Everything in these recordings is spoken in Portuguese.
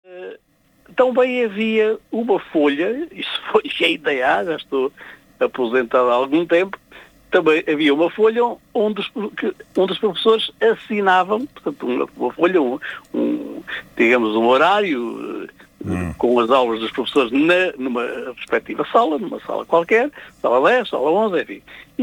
Também havia uma folha, isso foi ainda já estou aposentado há algum tempo, também havia uma folha onde os professores assinavam, portanto, uma folha, digamos, um horário com as aulas dos professores numa respectiva sala, numa sala qualquer, sala 10, sala 11, enfim.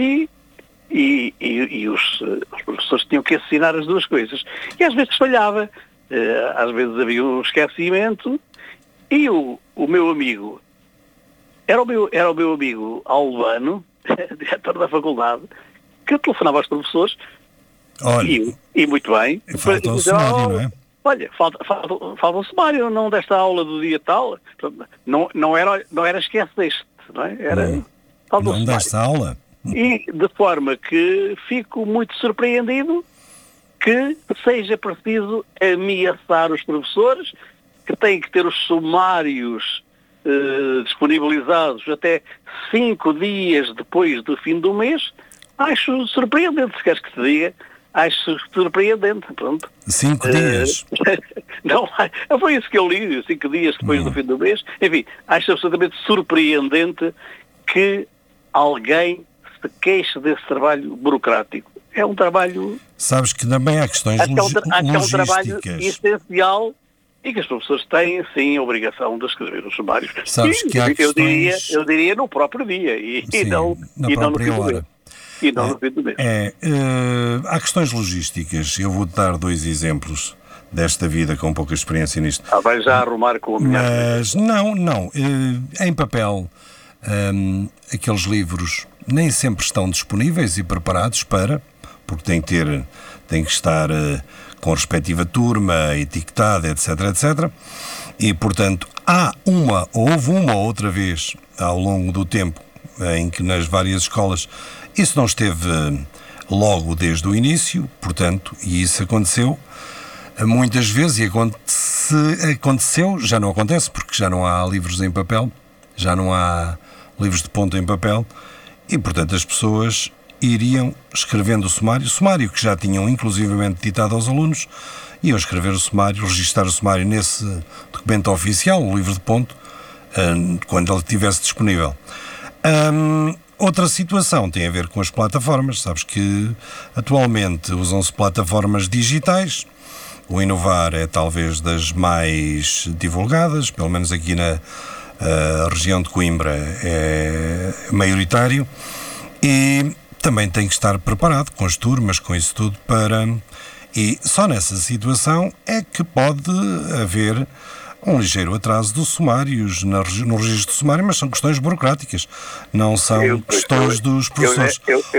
E os professores tinham que assinar as duas coisas. E às vezes falhava, às vezes havia um esquecimento, e o meu amigo, era o meu amigo Albano, diretor da faculdade, que telefonava aos professores. Olha, e muito bem. Falta o sumário, não é? Olha, falta o sumário, não desta aula do dia tal. Não era esqueceste, não é? Era falta o sumário. Não desta aula? E de forma que fico muito surpreendido que seja preciso ameaçar os professores, que têm que ter os sumários disponibilizados até 5 dias depois do fim do mês. Acho surpreendente, se queres que te diga. Acho surpreendente, pronto. 5 dias? Não, foi isso que eu li, 5 dias depois do fim do mês. Enfim, acho absolutamente surpreendente que alguém se queixe desse trabalho burocrático. É um trabalho... Sabes que também há questões logísticas. É um trabalho essencial e que as pessoas têm, sim, a obrigação de escrever os sumários. Sabes que há questões... eu diria no próprio dia e não no fim do mês. E não no fim do mês. Há questões logísticas. Eu vou-te dar 2 exemplos desta vida com pouca experiência nisto. Vai já arrumar com a minha... Mas não. Em papel, aqueles livros nem sempre estão disponíveis e preparados porque tem que estar com a respectiva turma, etiquetada, etc. E, portanto, houve uma ou outra vez ao longo do tempo em que nas várias escolas isso não esteve logo desde o início, portanto, e isso aconteceu muitas vezes, e aconteceu, já não acontece, porque já não há livros em papel, já não há livros de ponto em papel, e, portanto, as pessoas iriam escrevendo o sumário que já tinham inclusivamente ditado aos alunos, iam escrever o sumário, registar o sumário nesse documento oficial, o livro de ponto, quando ele estivesse disponível. Outra situação tem a ver com as plataformas. Sabes que atualmente usam-se plataformas digitais. O Inovar é talvez das mais divulgadas, pelo menos aqui na região de Coimbra é maioritário, e também tem que estar preparado com as turmas, com isso tudo, e só nessa situação é que pode haver um ligeiro atraso dos sumários, no registro do sumário, mas são questões burocráticas, não são questões dos professores.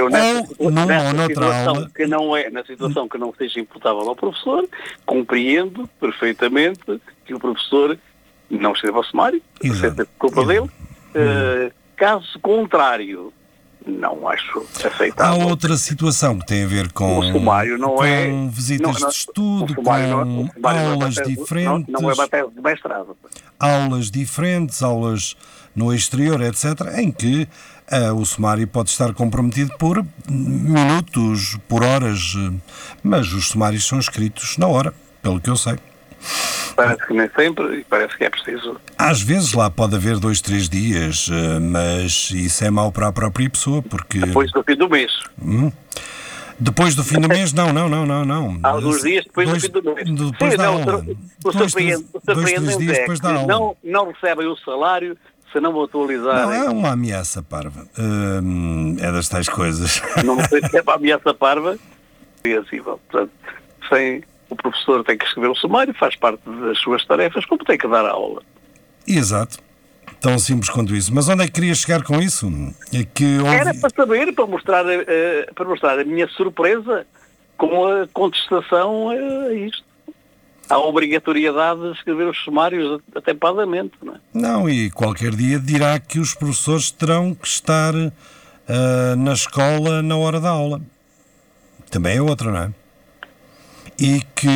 Na situação que não seja imputável ao professor, compreendo perfeitamente que o professor não escreva o sumário, é culpa dele. Caso contrário, não acho aceitável. Há outra situação que tem a ver com o sumário, com visitas de estudo, com aulas diferentes. Não é matéria de mestrado. Aulas diferentes, aulas no exterior, etc., em que o sumário pode estar comprometido por minutos, por horas, mas os sumários são escritos na hora, pelo que eu sei. Parece que nem sempre, e parece que é preciso. Às vezes lá pode haver 2, 3 dias, mas isso é mau para a própria pessoa, porque... Depois do fim do mês. Depois do fim do mês? Não. Há alguns dias depois do fim do mês. Depois da aula. O surpreendente é depois que da aula. não recebem o salário se não o atualizarem. Não, é uma ameaça parva. É das tais coisas. Não sei se é uma ameaça parva. É assim, portanto, o professor tem que escrever o sumário, faz parte das suas tarefas, como tem que dar a aula. Exato. Tão simples quanto isso. Mas onde é que querias chegar com isso? Era para saber, para mostrar a minha surpresa com a contestação a isto. A obrigatoriedade de escrever os sumários atempadamente, não é? Não, e qualquer dia dirá que os professores terão que estar na escola na hora da aula. Também é outra, não é? E que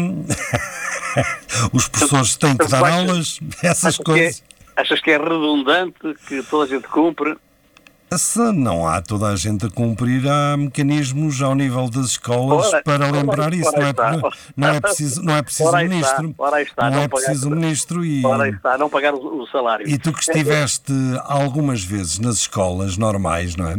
os professores têm que dar aulas, essas coisas. Achas que é redundante que toda a gente cumpre? Se não há toda a gente a cumprir, há mecanismos ao nível das escolas para lembrar isso. Não é preciso o ministro. Não é preciso o ministro e... Ora está, não pagar o salário. E tu que estiveste algumas vezes nas escolas normais, não é?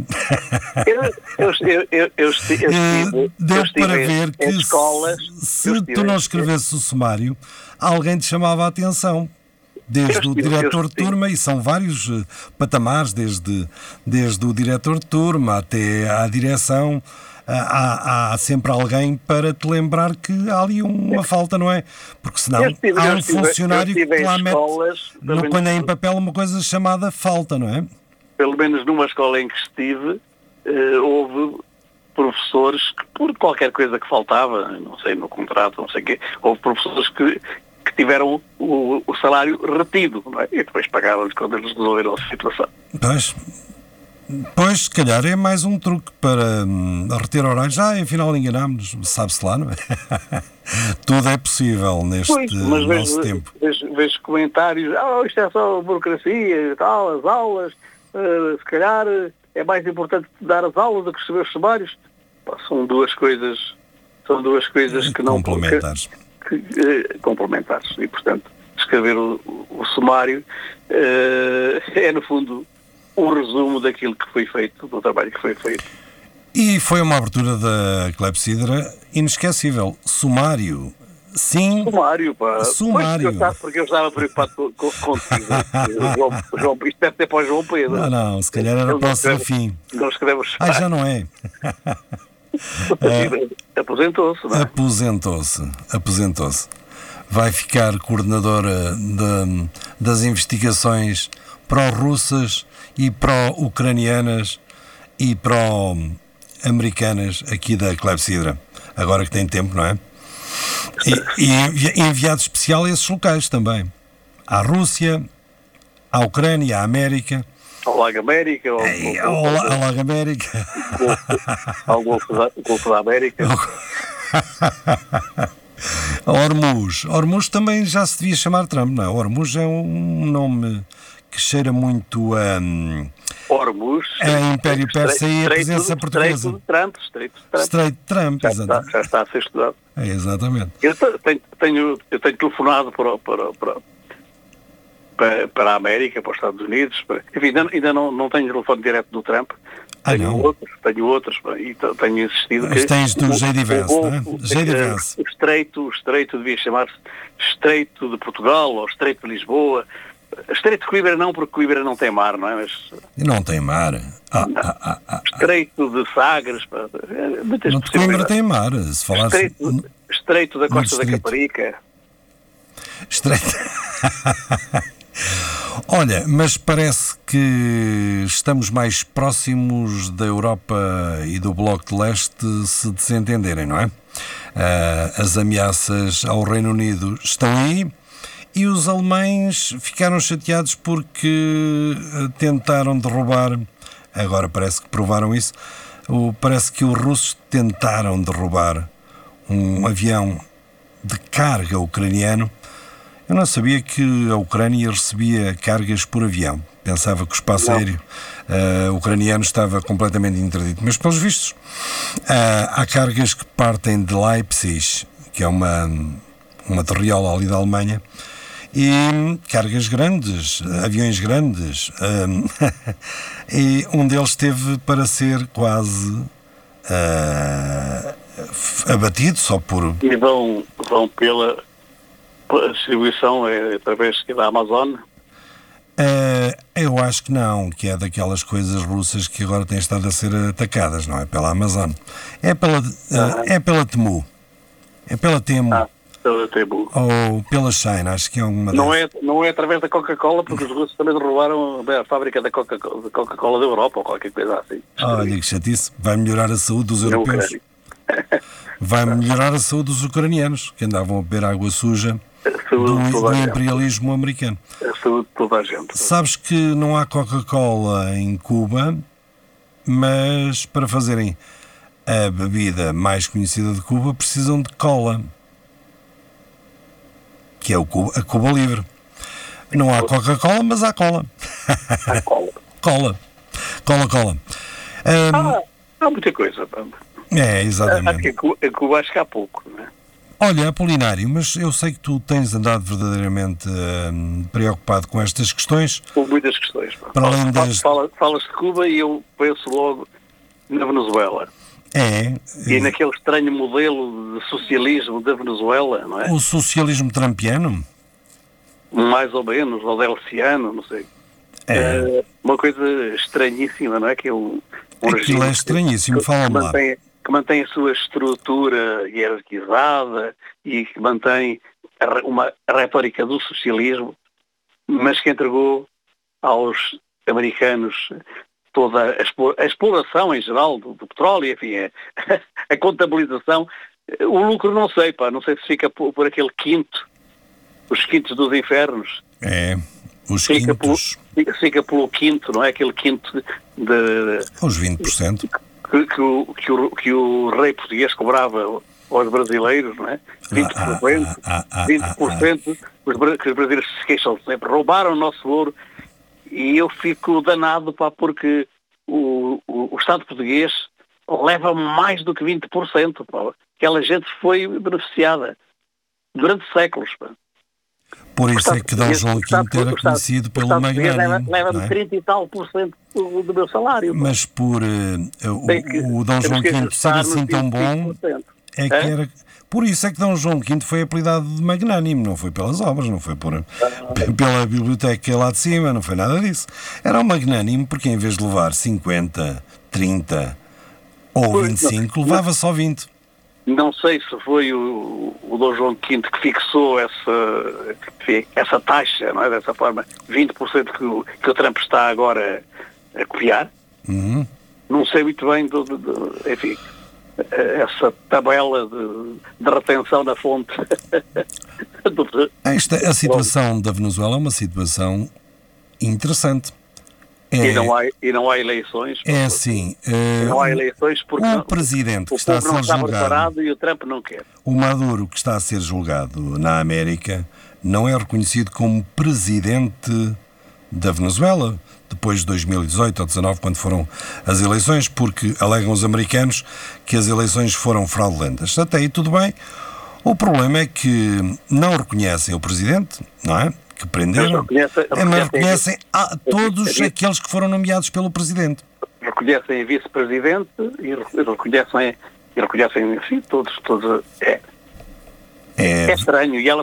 Eu estive Deu para ver que escolas, se tu não escrevesses o sumário, alguém te chamava a atenção. Desde o diretor de turma, e são vários patamares, desde o diretor de turma até à direção, há sempre alguém para te lembrar que há ali uma falta, não é? Porque senão há um funcionário que lá mete, quando é em papel, uma coisa chamada falta, não é? Pelo menos numa escola em que estive, houve professores que, por qualquer coisa que faltava, não sei, no contrato, não sei o quê, houve professores que tiveram o salário retido, não é? E depois pagavam-lhes quando eles resolveram a situação. Pois, se calhar é mais um truque para reter horários. Afinal enganámos-nos, sabe-se lá, não é? Tudo é possível neste nosso tempo. Vejo comentários, isto é só burocracia e tal, as aulas, se calhar é mais importante dar as aulas do que escrever os sumários. São duas coisas que não... complementares. E, portanto, escrever o sumário é, no fundo, um resumo daquilo que foi feito, do trabalho que foi feito. E foi uma abertura da Clepsydra inesquecível. Sumário. Sim. Sumário, pá. Sumário. Porque eu estava preocupado contigo. João, isto deve ter para o João Pedro. Não, se calhar era para o Serafim. Não escrevemos. Já não é. Aposentou-se, não é? Aposentou-se. Vai ficar coordenadora das investigações pró-russas e pró-ucranianas e pró-americanas aqui da Clepsydra. Agora que tem tempo, não é? E enviado especial a esses locais também. À Rússia, à Ucrânia, à América. Ao Lago América. Ao Lago América. Ao Golfo da América. Hormuz também já se devia chamar Trump, não é? Hormuz é um nome que cheira muito a... Hormuz. É Império Persa e a presença portuguesa. Estreito de Trump, exatamente. Já está a ser estudado. Exatamente. Eu tenho telefonado para a América, para os Estados Unidos. Enfim, ainda não tenho telefone direto do Trump. Tenho outros e tenho insistido que... Tens do J.D. Vance, não é? J.D. Vance. O Estreito devia chamar-se Estreito de Portugal ou Estreito de Lisboa. Estreito de Coimbra não, porque Coimbra não tem mar, não é? Mas... Não tem mar. Estreito de Sagres. Não, de Coimbra tem mar. Se falasse... Estreito da Costa da Caparica. Estreito... Olha, mas parece que estamos mais próximos da Europa e do Bloco de Leste se desentenderem, não é? As ameaças ao Reino Unido estão aí e os alemães ficaram chateados porque tentaram derrubar, agora parece que provaram isso, parece que os russos tentaram derrubar um avião de carga ucraniano. Eu não sabia que a Ucrânia recebia cargas por avião. Pensava que o espaço aéreo ucraniano estava completamente interdito. Mas, pelos vistos, há cargas que partem de Leipzig, que é uma terriola ali da Alemanha, e cargas grandes, aviões grandes. E um deles teve para ser quase abatido só por... E vão pela... A distribuição é através da Amazon? Eu acho que não, que é daquelas coisas russas que agora têm estado a ser atacadas, não é pela Amazon. É pela Temu. É pela Temu. Pela Temu. Ou pela China, acho que é uma não é através da Coca-Cola, porque os russos também roubaram a fábrica da Coca-Cola da Europa, ou qualquer coisa assim. Olha que chatice. Vai melhorar a saúde dos europeus. Vai melhorar a saúde dos ucranianos, que andavam a beber água suja do imperialismo americano. A saúde de toda a gente. Sabes que não há Coca-Cola em Cuba, mas para fazerem a bebida mais conhecida de Cuba precisam de cola, que é a Cuba Livre. Não há Coca-Cola, mas há cola. Há cola. Cola. Há muita coisa. Exatamente. A Cuba acho que há pouco, não é? Olha, Apolinário, mas eu sei que tu tens andado verdadeiramente preocupado com estas questões. Com muitas questões. Para além das... Falas de Cuba e eu penso logo na Venezuela. E naquele estranho modelo de socialismo da Venezuela, não é? O socialismo trumpiano? Mais ou menos, ou delciano, não sei. Uma coisa estranhíssima, não é? Que é um Aquilo é estranhíssimo, fala-me lá. Que mantém a sua estrutura hierarquizada e que mantém uma retórica do socialismo, mas que entregou aos americanos toda a exploração em geral do petróleo, enfim, a contabilização. O lucro não sei, não sei se fica por aquele quinto, os quintos dos infernos. Os quintos. Fica pelo quinto, não é? Aquele quinto de... Os 20%. Que o rei português cobrava aos brasileiros, não é? 20%. 20%. Que os brasileiros se queixam sempre. Roubaram o nosso ouro. E eu fico danado, porque o Estado português leva mais do que 20%. Aquela gente foi beneficiada durante séculos. Por isso é que D. João V era conhecido pelo magnânimo. Leva-me 30 e tal por cento do meu salário. Mas por o D. João V ser assim tão bom, é que era... Por isso é que D. João V foi apelidado de magnânimo, não foi pelas obras, não foi pela biblioteca lá de cima, não foi nada disso. Era um magnânimo porque em vez de levar 50, 30 ou 25, levava só 20. Não sei se foi o D. João V que fixou essa taxa, não é? Dessa forma, 20% que o Trump está agora a copiar. Não sei muito bem, enfim, essa tabela de retenção na fonte. A situação da Venezuela é uma situação interessante. E não há eleições. É assim. Não há eleições porque o presidente que está a ser julgado e o Trump não quer. O Maduro, que está a ser julgado na América, não é reconhecido como presidente da Venezuela depois de 2018 ou 2019, quando foram as eleições, porque alegam os americanos que as eleições foram fraudulentas. Até aí tudo bem. O problema é que não reconhecem o presidente, não é? Que prenderam, mas reconhecem a todos aqueles que foram nomeados pelo Presidente. Reconhecem a Vice-Presidente e reconhecem enfim, todos. É estranho. E ela